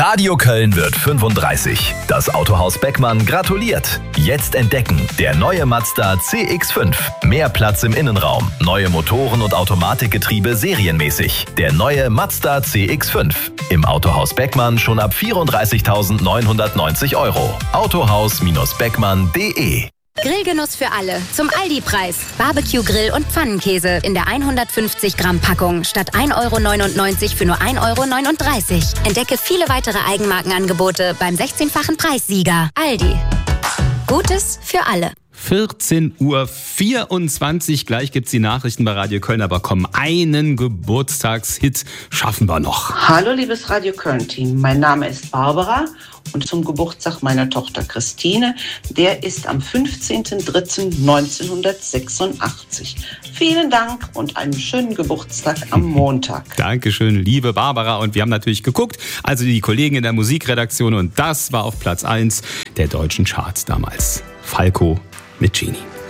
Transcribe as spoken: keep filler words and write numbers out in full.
Radio Köln wird fünfunddreißig. Das Autohaus Beckmann gratuliert. Jetzt entdecken, der neue Mazda C X fünf. Mehr Platz im Innenraum, neue Motoren und Automatikgetriebe serienmäßig. Der neue Mazda C X fünf. Im Autohaus Beckmann schon ab vierunddreißigtausendneunhundertneunzig Euro. Autohaus-beckmann punkt de. Grillgenuss für alle. Zum Aldi-Preis. Barbecue-Grill und Pfannenkäse in der hundertfünfzig Gramm Packung statt ein Euro neunundneunzig für nur ein Euro neununddreißig. Entdecke viele weitere Eigenmarkenangebote beim sechzehnfachen Preissieger. Aldi. Gutes für alle. vierzehn Uhr vierundzwanzig. Gleich gibt's die Nachrichten bei Radio Köln, aber komm, einen Geburtstagshit schaffen wir noch. Hallo liebes Radio Köln-Team, mein Name ist Barbara und zum Geburtstag meiner Tochter Christine, der ist am fünfzehnten dritten neunzehnhundertsechsundachtzig. Vielen Dank und einen schönen Geburtstag am Montag. Dankeschön, liebe Barbara. Und wir haben natürlich geguckt, also die Kollegen in der Musikredaktion, und das war auf Platz eins der deutschen Charts damals. Falco mit Genie.